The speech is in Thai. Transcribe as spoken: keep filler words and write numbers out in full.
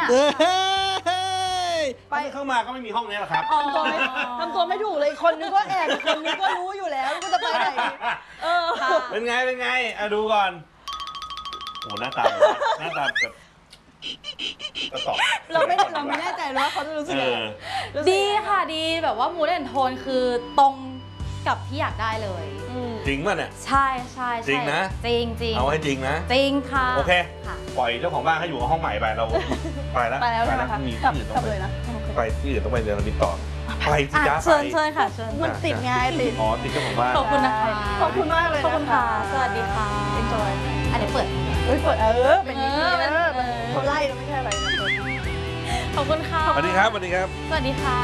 ไปเข้ามาก็ไม่มีห้องนี้หรอกครับทำตัวไม่ทำตัวไม่ถูกเลยคนนึงก็แอบคนนึงก็รู้อยู่แล้วก็จะไปไหนเออเป็นไงเป็นไงอ่ะดูก่อนโอ้หน้าตาหน้าตาแบบกระตอบเราไม่เราไม่แน่ใจว่าเขาจะรู้สึกยังไงดีค่ะดีแบบว่ามูดแอนโทนคือตรงกับที่อยากได้เลยจริงป่ะเนี่ยใช่ใช่จริงนะจริงจริงเอาให้จริงนะจริงค่ะโอเคปล่อยเจ้าของบ้านให้อยู่กับห้องใหม่ไปเราไปแล้วไปแล้วใช่ไหมคะมีที่อื่นต้องไปไปที่อื่นต้องไปเรียนมิตรต่อไปที่จ้าไปเชิญเชิญค่ะเชิญมันติดไงติดอ๋อติดเจ้าของบ้านขอบคุณนะคะขอบคุณมากเลยขอบคุณค่ะสวัสดีค่ะ enjoy อันนี้เปิดเฮ้ยเปิดเออเป็นอย่างนี้เขาไล่เราไม่ใช่อะไรนะขอบคุณค่ะสวัสดีครับสวัสดีครับสวัสดีค่ะ